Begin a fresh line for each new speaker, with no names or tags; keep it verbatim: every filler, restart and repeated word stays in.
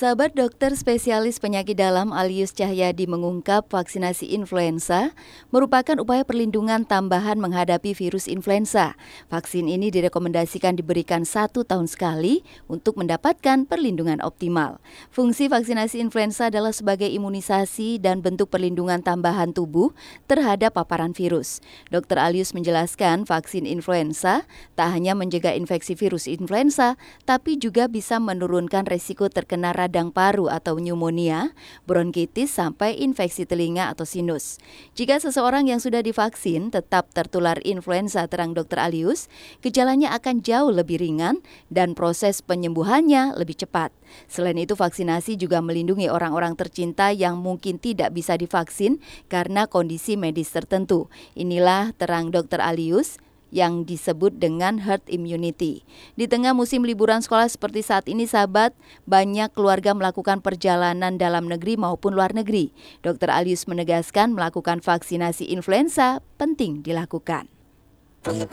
Sahabat dokter spesialis penyakit dalam Alius Cahyadi mengungkap vaksinasi influenza merupakan upaya perlindungan tambahan menghadapi virus influenza. Vaksin ini direkomendasikan diberikan satu tahun sekali untuk mendapatkan perlindungan optimal. Fungsi vaksinasi influenza adalah sebagai imunisasi dan bentuk perlindungan tambahan tubuh terhadap paparan virus. dokter Alius menjelaskan vaksin influenza tak hanya mencegah infeksi virus influenza, tapi juga bisa menurunkan resiko terkena radang paru atau pneumonia, bronkitis sampai infeksi telinga atau sinus. Jika seseorang yang sudah divaksin tetap tertular influenza, terang dokter Alius, gejalanya akan jauh lebih ringan dan proses penyembuhannya lebih cepat. Selain itu, vaksinasi juga melindungi orang-orang tercinta yang mungkin tidak bisa divaksin karena kondisi medis tertentu. Inilah terang dokter Alius yang disebut dengan herd immunity. Di tengah musim liburan sekolah seperti saat ini, sahabat, banyak keluarga melakukan perjalanan dalam negeri maupun luar negeri. dokter Alius menegaskan melakukan vaksinasi influenza penting dilakukan.